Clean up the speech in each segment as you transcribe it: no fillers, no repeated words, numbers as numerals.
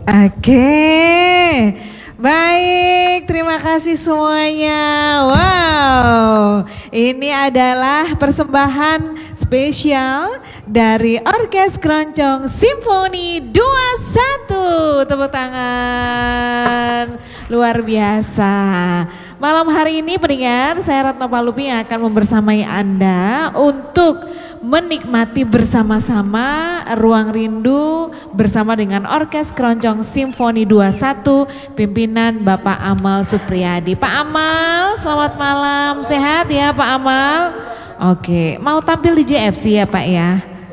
Oke, baik, terima kasih semuanya. Wow, ini adalah persembahan spesial dari Orkes Keroncong Simfoni 21. Tepuk tangan, luar biasa. Malam hari ini pendengar, saya Ratna Palupi yang akan membersamai Anda untuk menikmati bersama-sama Ruang Rindu bersama dengan Orkes Keroncong Simfoni 21 pimpinan Bapak Amal Supriyadi. Pak Amal, selamat malam, sehat ya Pak Amal? Oke, mau tampil di JFC ya Pak ya?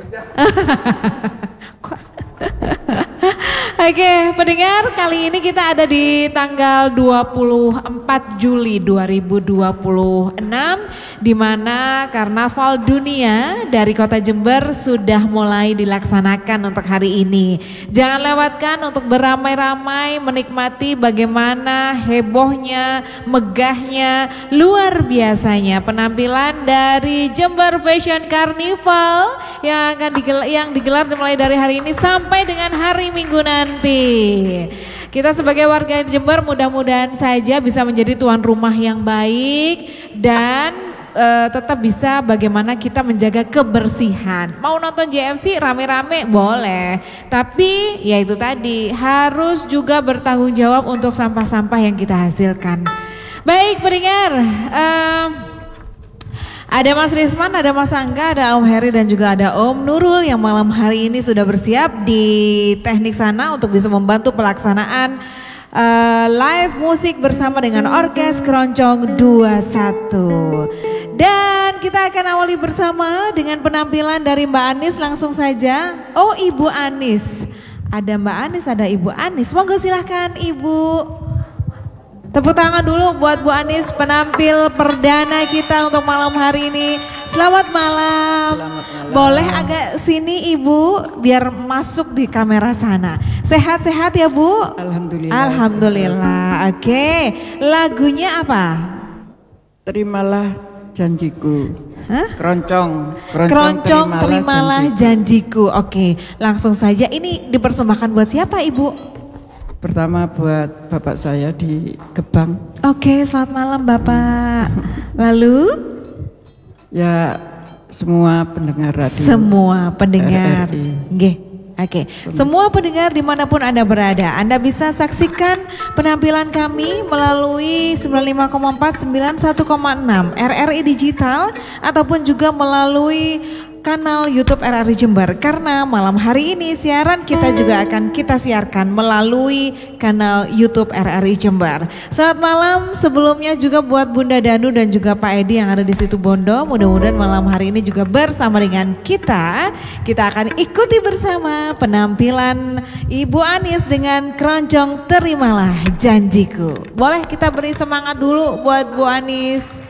Oke, pendengar, kali ini kita ada di tanggal 24 Juli 2026 di mana Karnaval Dunia dari Kota Jember sudah mulai dilaksanakan untuk hari ini. Jangan lewatkan untuk beramai-ramai menikmati bagaimana hebohnya, megahnya, luar biasanya penampilan dari Jember Fashion Carnival yang digelar mulai dari hari ini sampai dengan hari Minggu nanti. Kita sebagai warga Jember mudah-mudahan saja bisa menjadi tuan rumah yang baik dan tetap bisa bagaimana kita menjaga kebersihan. Mau nonton JFC rame-rame boleh, tapi ya itu tadi harus juga bertanggung jawab untuk sampah-sampah yang kita hasilkan. Baik pendengar, ada Mas Risman, ada Mas Angga, ada Om Heri dan juga ada Om Nurul yang malam hari ini sudah bersiap di teknik sana untuk bisa membantu pelaksanaan live musik bersama dengan Orkes Keroncong 21. Dan kita akan awali bersama dengan penampilan dari Mbak Anis langsung saja. Oh Ibu Anis, ada Mbak Anis, ada Ibu Anis. Monggo silahkan Ibu. Tepuk tangan dulu buat Bu Anis, penampil perdana kita untuk malam hari ini. Selamat malam. Selamat malam. Boleh agak sini Ibu biar masuk di kamera sana. Sehat-sehat ya Bu? Alhamdulillah. Alhamdulillah. Oke, lagunya apa? Terimalah janjiku. Hah? Keroncong terimalah janjiku. Oke, langsung saja ini dipersembahkan buat siapa Ibu? Pertama buat bapak saya di Gebang. Oke, selamat malam Bapak. Lalu? Ya semua pendengar radio. Semua pendengar. RRI. Nggih. Oke, semua pendengar dimanapun Anda berada, Anda bisa saksikan penampilan kami melalui 95,4, 91,6 RRI Digital ataupun juga melalui kanal YouTube RRI Jember, karena malam hari ini siaran kita juga akan kita siarkan melalui kanal YouTube RRI Jember. Selamat malam sebelumnya juga buat Bunda Danu dan juga Pak Edi yang ada di situ Bondo. Mudah-mudahan malam hari ini juga bersama dengan kita akan ikuti bersama penampilan Ibu Anis dengan Keroncong Terimalah Janjiku. Boleh kita beri semangat dulu buat Bu Anis.